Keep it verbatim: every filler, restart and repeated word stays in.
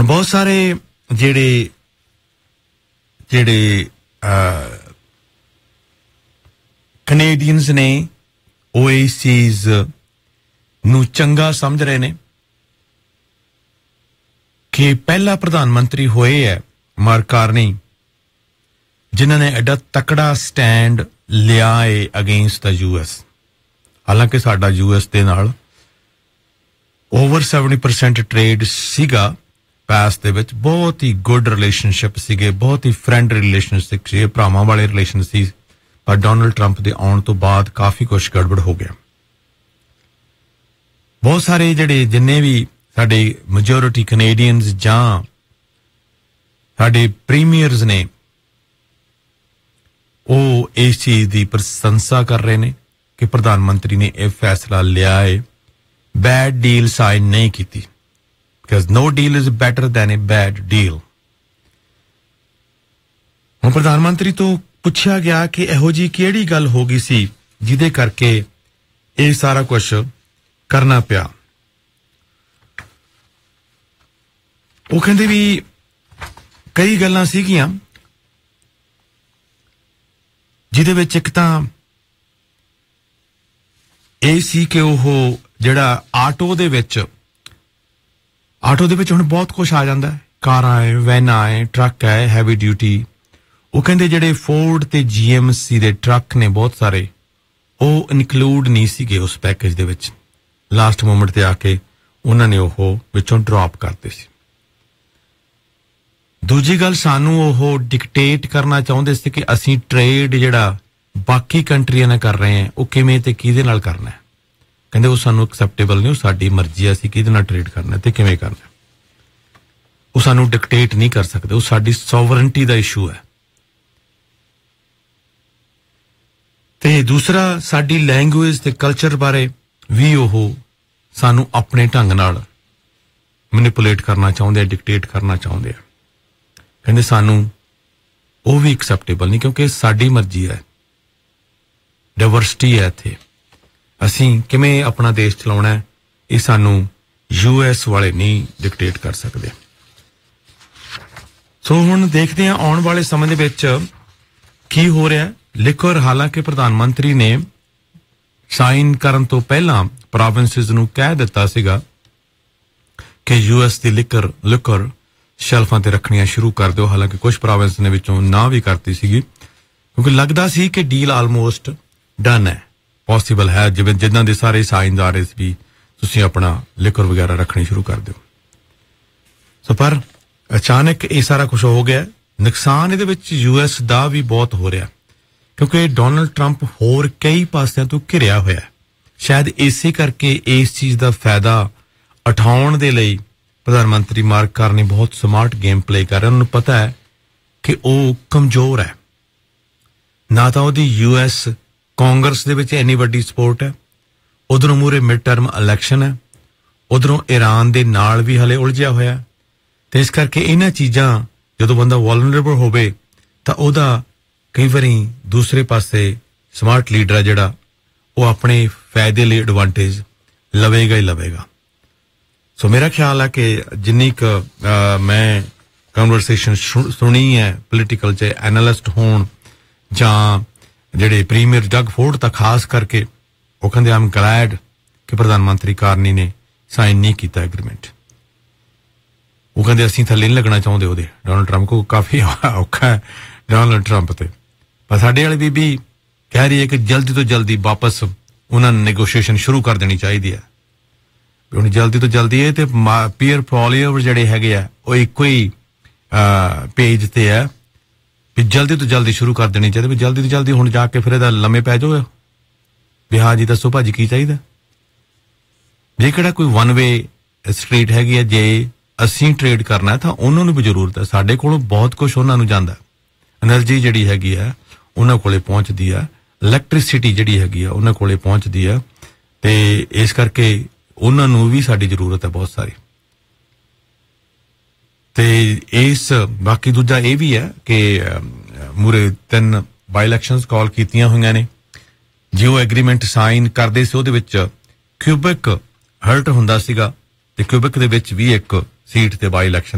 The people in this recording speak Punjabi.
बहुत सारे जेड़े जेड़े कनेडियंस ने ਉਹ ਇਸ ਚੀਜ਼ ਨੂੰ ਚੰਗਾ ਸਮਝ ਰਹੇ ਨੇ ਕਿ ਪਹਿਲਾ ਪ੍ਰਧਾਨ ਮੰਤਰੀ ਹੋਏ ਹੈ ਮਾਰਕ ਕਾਰਨੀ ਜਿਨ੍ਹਾਂ ਨੇ ਐਡਾ ਤਕੜਾ ਸਟੈਂਡ ਲਿਆ ਹੈ ਅਗੇਂਸਟ ਦਾ ਯੂਐਸ ਹਾਲਾਂਕਿ ਸਾਡਾ ਯੂਐਸ ਦੇ ਨਾਲ ਓਵਰ seventy percent ਟ੍ਰੇਡ ਸੀਗਾ ਪਾਸ ਦੇ ਵਿੱਚ ਬਹੁਤ ਹੀ ਗੁੱਡ ਰਿਲੇਸ਼ਨਸ਼ਿਪ ਸੀਗੇ ਬਹੁਤ ਹੀ ਫਰੈਂਡਲੀ ਰਿਲੇਸ਼ਨਸ਼ਿਪ ਸੀ ਭਰਾਵਾਂ ਵਾਲੇ ਰਿਲੇਸ਼ਨ ਸੀ ਪਰ ਡੋਨਲਡ ਟਰੰਪ ਦੇ ਆਉਣ ਤੋਂ ਬਾਅਦ ਕਾਫੀ ਕੁਝ ਗੜਬੜ ਹੋ ਗਿਆ ਬਹੁਤ ਸਾਰੇ ਜਿਹੜੇ ਜਿੰਨੇ ਵੀ ਸਾਡੇ ਮੈਜੋਰਿਟੀ ਕੈਨੇਡੀਅਨਸ ਜਾਂ ਸਾਡੇ ਪ੍ਰੀਮੀਅਰਸ ਨੇ ਉਹ ਇਸ ਚੀਜ਼ ਦੀ ਪ੍ਰਸ਼ੰਸਾ ਕਰ ਰਹੇ ਨੇ ਕਿ ਪ੍ਰਧਾਨ ਮੰਤਰੀ ਨੇ ਇਹ ਫੈਸਲਾ ਲਿਆ ਹੈ ਬੈਡ ਡੀਲ ਸਾਈਨ ਨਹੀਂ ਕੀਤੀ because no deal is better than a bad deal ਹੁਣ ਪ੍ਰਧਾਨ ਮੰਤਰੀ ਤੋਂ ਪੁੱਛਿਆ ਗਿਆ ਕਿ ਇਹੋ ਜੀ ਕਿਹੜੀ ਗੱਲ ਹੋ ਗਈ ਸੀ ਜਿਹਦੇ ਕਰਕੇ ਇਹ ਸਾਰਾ ਕੁਝ ਕਰਨਾ ਪਿਆ ਉਹ ਕਹਿੰਦੇ ਵੀ ਕਈ ਗੱਲਾਂ ਸੀਗੀਆਂ ਜਿਹਦੇ ਵਿੱਚ ਇੱਕ ਤਾਂ ਇਹ ਸੀ ਕਿ ਉਹ ਜਿਹੜਾ ਆਟੋ ਦੇ ਵਿੱਚ ਆਟੋ ਦੇ ਵਿੱਚ ਹੁਣ ਬਹੁਤ ਕੁਝ ਆ ਜਾਂਦਾ ਹੈ ਕਾਰਾਂ ਹੈ ਵੈਨਾਂ ਹੈ ਟਰੱਕ ਹੈ ਹੈਵੀ ਡਿਊਟੀ ਉਹ ਕਹਿੰਦੇ ਜਿਹੜੇ ਫੋਰਡ ਤੇ ਜੀਐਮਸੀ ਦੇ ਟਰੱਕ ਨੇ ਬਹੁਤ ਸਾਰੇ ਉਹ ਇਨਕਲੂਡ ਨਹੀਂ ਸੀਗੇ ਉਸ ਪੈਕੇਜ ਦੇ ਵਿੱਚ ਲਾਸਟ ਮੋਮੈਂਟ ਤੇ ਆ ਕੇ ਉਹਨਾਂ ਨੇ ਉਹ ਵਿੱਚੋਂ ਡ੍ਰੌਪ ਕਰਤੇ ਸੀ ਦੂਜੀ ਗੱਲ ਸਾਨੂੰ ਉਹ ਡਿਕਟੇਟ ਕਰਨਾ ਚਾਹੁੰਦੇ ਸੀ ਕਿ ਅਸੀਂ ਟ੍ਰੇਡ ਜਿਹੜਾ ਬਾਕੀ ਕੰਟਰੀਆਂ ਨਾਲ ਕਰ ਰਹੇ ਹਾਂ ਉਹ ਕਿਵੇਂ ਤੇ ਕਿਹਦੇ ਨਾਲ ਕਰਨਾ ਹੈ ਕਹਿੰਦੇ ਉਹ ਸਾਨੂੰ ਐਕਸੈਪਟੇਬਲ ਨਹੀਂ ਉਹ ਸਾਡੀ ਮਰਜ਼ੀ ਆ ਅਸੀਂ ਕਿਹਦੇ ਨਾਲ ਟ੍ਰੇਡ ਕਰਨਾ ਤੇ ਕਿਵੇਂ ਕਰਨਾ ਉਹ ਸਾਨੂੰ ਡਿਕਟੇਟ ਨਹੀਂ ਕਰ ਸਕਦੇ ਉਹ ਸਾਡੀ ਸੋਵਰਨਟੀ ਦਾ ਇਸ਼ੂ ਹੈ ਤੇ ਦੂਸਰਾ ਸਾਡੀ ਲੈਂਗੁਏਜ ਤੇ ਕਲਚਰ ਬਾਰੇ ਵੀ ਉਹ ਸਾਨੂੰ ਆਪਣੇ ਢੰਗ ਨਾਲ ਮੈਨੀਪੂਲੇਟ ਕਰਨਾ ਚਾਹੁੰਦੇ ਆ ਡਿਕਟੇਟ ਕਰਨਾ ਚਾਹੁੰਦੇ ਆ ਕਹਿੰਦੇ ਸਾਨੂੰ ਉਹ ਵੀ ਐਕਸੈਪਟੇਬਲ ਨਹੀਂ ਕਿਉਂਕਿ ਸਾਡੀ ਮਰਜ਼ੀ ਹੈ ਡਾਇਵਰਸਿਟੀ ਹੈ ਇੱਥੇ ਅਸੀਂ ਕਿਵੇਂ ਆਪਣਾ ਦੇਸ਼ ਚਲਾਉਣਾ ਹੈ ਇਹ ਸਾਨੂੰ ਯੂਐਸ ਵਾਲੇ ਨਹੀਂ ਡਿਕਟੇਟ ਕਰ ਸਕਦੇ ਸੋ ਹੁਣ ਦੇਖਦੇ ਹਾਂ ਆਉਣ ਵਾਲੇ ਸਮੇਂ ਦੇ ਵਿੱਚ ਕੀ ਹੋ ਰਿਹਾ ਲਿਕਰ ਹਾਲਾਂਕਿ ਪ੍ਰਧਾਨ ਮੰਤਰੀ ਨੇ ਸਾਈਨ ਕਰਨ ਤੋਂ ਪਹਿਲਾਂ ਪ੍ਰੋਵਿੰਸਸ ਨੂੰ ਕਹਿ ਦਿੱਤਾ ਸੀਗਾ ਕਿ ਯੂਐਸ ਦੀ ਲਿਕਰ ਲਿਕਰ ਸ਼ੈਲਫਾਂ ਤੇ ਰੱਖਣੀਆਂ ਸ਼ੁਰੂ ਕਰ ਦਿਓ ਹਾਲਾਂਕਿ ਕੁਝ ਪ੍ਰੋਵਿੰਸ ਨੇ ਵਿੱਚੋਂ ਨਾ ਵੀ ਕਰਤੀ ਸੀਗੀ ਕਿਉਂਕਿ ਲੱਗਦਾ ਸੀ ਕਿ ਡੀਲ ਆਲਮੋਸਟ ਡਨ ਹੈ ਪੋਸੀਬਲ ਹੈ ਜਿਵੇਂ ਜਿੱਦਾਂ ਦੇ ਸਾਰੇ ਸਾਈਨਸ ਆ ਰਹੇ ਸੀ ਵੀ ਤੁਸੀਂ ਆਪਣਾ ਲਿਕਰ ਵਗੈਰਾ ਰੱਖਣੀ ਸ਼ੁਰੂ ਕਰ ਦਿਓ ਸੋ ਪਰ ਅਚਾਨਕ ਇਹ ਸਾਰਾ ਕੁਝ ਹੋ ਗਿਆ ਨੁਕਸਾਨ ਇਹਦੇ ਵਿੱਚ ਯੂਐਸ ਦਾ ਵੀ ਬਹੁਤ ਹੋ ਰਿਹਾ ਕਿਉਂਕਿ ਡੋਨਲਡ ਟਰੰਪ ਹੋਰ ਕਈ ਪਾਸਿਆਂ ਤੋਂ ਘਿਰਿਆ ਹੋਇਆ ਸ਼ਾਇਦ ਇਸੇ ਕਰਕੇ ਇਸ ਚੀਜ਼ ਦਾ ਫਾਇਦਾ ਉਠਾਉਣ ਦੇ ਲਈ ਪ੍ਰਧਾਨ ਮੰਤਰੀ ਮਾਰਕ ਕਾਰਨੀ ਬਹੁਤ ਸਮਾਰਟ ਗੇਮ ਪਲੇ ਕਰ ਰਿਹਾ ਉਹਨਾਂ ਨੂੰ ਪਤਾ ਹੈ ਕਿ ਉਹ ਕਮਜ਼ੋਰ ਹੈ ਨਾ ਤਾਂ ਉਹਦੀ ਯੂਐਸ ਕਾਂਗਰਸ ਦੇ ਵਿੱਚ ਇੰਨੀ ਵੱਡੀ ਸਪੋਰਟ ਹੈ ਉਧਰੋਂ ਮੂਰੇ ਮਿਡ ਟਰਮ ਇਲੈਕਸ਼ਨ ਹੈ ਉਧਰੋਂ ਈਰਾਨ ਦੇ ਨਾਲ ਵੀ ਹਲੇ ਉਲਝਿਆ ਹੋਇਆ ਤੇ ਇਸ ਕਰਕੇ ਇਹਨਾਂ ਚੀਜ਼ਾਂ ਜਦੋਂ ਬੰਦਾ ਵਲਨਰੇਬਲ ਹੋਵੇ ਤਾਂ ਉਹਦਾ ਕਈ ਵਾਰੀ ਦੂਸਰੇ ਪਾਸੇ ਸਮਾਰਟ ਲੀਡਰ ਹੈ ਜਿਹੜਾ ਉਹ ਆਪਣੇ ਫਾਇਦੇ ਲਈ ਐਡਵਾਂਟੇਜ ਲਵੇਗਾ ਹੀ ਲਵੇਗਾ ਸੋ ਮੇਰਾ ਖਿਆਲ ਹੈ ਕਿ ਜਿੰਨੀ ਕੁ ਮੈਂ ਕਨਵਰਸੇਸ਼ਨ ਸੁਣੀ ਹੈ ਪੋਲੀਟੀਕਲ ਚ ਐਨਾਲਿਸਟ ਹੋਣ ਜਾਂ ਜਿਹੜੇ ਪ੍ਰੀਮੀਅਰ ਡਗ ਫੋਰਡ ਤਾਂ ਖਾਸ ਕਰਕੇ ਉਹ ਕਹਿੰਦੇ ਆਮ ਗਲੈਡ ਕਿ ਪ੍ਰਧਾਨ ਮੰਤਰੀ ਕਾਰਨੀ ਨੇ ਸਾਈਨ ਨਹੀਂ ਕੀਤਾ ਐਗਰੀਮੈਂਟ ਉਹ ਕਹਿੰਦੇ ਅਸੀਂ ਥੱਲੇ ਨਹੀਂ ਲੱਗਣਾ ਚਾਹੁੰਦੇ ਉਹਦੇ ਡੋਨਲਡ ਟਰੰਪ ਕੋ ਕਾਫੀ ਔਖਾ ਹੈ ਡੋਨਲਡ ਟਰੰਪ ਤੇ ਪਰ ਸਾਡੇ ਵਾਲੀ ਬੀਬੀ ਕਹਿ ਰਹੀ ਹੈ ਕਿ ਜਲਦੀ ਤੋਂ ਜਲਦੀ ਵਾਪਸ ਉਹਨਾਂ ਨੂੰ ਨੈਗੋਸ਼ੀਏਸ਼ਨ ਸ਼ੁਰੂ ਕਰ ਦੇਣੀ ਚਾਹੀਦੀ ਹੈ ਹੁਣ ਜਲਦੀ ਤੋਂ ਜਲਦੀ ਇਹ ਤੇ ਪੀਅਰ ਪੋਲੀਅਰ ਜਿਹੜੇ ਹੈਗੇ ਆ ਉਹ ਇੱਕੋ ਹੀ ਪੇਜ ਤੇ ਹੈ ਵੀ ਜਲਦੀ ਤੋਂ ਜਲਦੀ ਸ਼ੁਰੂ ਕਰ ਦੇਣੀ ਚਾਹੀਦੀ ਵੀ ਜਲਦੀ ਤੋਂ ਜਲਦੀ ਹੁਣ ਜਾ ਕੇ ਫਿਰ ਇਹਦਾ ਲੰਮੇ ਪੈ ਜਾਓ ਵੀ ਹਾਂ ਜੀ ਦੱਸੋ ਭਾਜੀ ਕੀ ਚਾਹੀਦਾ ਜੇ ਕਿਹੜਾ ਕੋਈ ਵਨ ਵੇ ਸਟਰੀਟ ਹੈਗੀ ਹੈ ਜੇ ਅਸੀਂ ਟ੍ਰੇਡ ਕਰਨਾ ਤਾਂ ਉਹਨਾਂ ਨੂੰ ਵੀ ਜ਼ਰੂਰਤ ਹੈ ਸਾਡੇ ਕੋਲੋਂ ਬਹੁਤ ਕੁਝ ਉਹਨਾਂ ਨੂੰ ਜਾਂਦਾ ਐਨਰਜੀ ਜਿਹੜੀ ਹੈਗੀ ਆ ਉਹਨਾਂ ਕੋਲੇ ਪਹੁੰਚਦੀ ਆ ਇਲੈਕਟ੍ਰਿਸਿਟੀ ਜਿਹੜੀ ਹੈਗੀ ਆ ਉਹਨਾਂ ਕੋਲੇ ਪਹੁੰਚਦੀ ਆ ਤੇ ਇਸ ਕਰਕੇ ਉਹਨਾਂ ਨੂੰ ਵੀ ਸਾਡੀ ਜ਼ਰੂਰਤ ਹੈ ਬਹੁਤ ਸਾਰੀ ਤੇ ਇਸ ਬਾਕੀ ਦੂਜਾ ਇਹ ਵੀ ਹੈ ਕਿ ਮੂਰੇ ਤਿੰਨ ਬਾਈ ਇਲੈਕਸ਼ਨਸ ਕਾਲ ਕੀਤੀਆਂ ਹੋਈਆਂ ਨੇ ਜੇ ਉਹ ਐਗਰੀਮੈਂਟ ਸਾਈਨ ਕਰਦੇ ਸੀ ਉਹਦੇ ਵਿੱਚ ਕਿਊਬਿਕ ਹਰਟ ਹੁੰਦਾ ਸੀਗਾ ਤੇ ਕਿਊਬਿਕ ਦੇ ਵਿੱਚ ਵੀ ਇੱਕ ਸੀਟ ਤੇ ਬਾਈ ਇਲੈਕਸ਼ਨ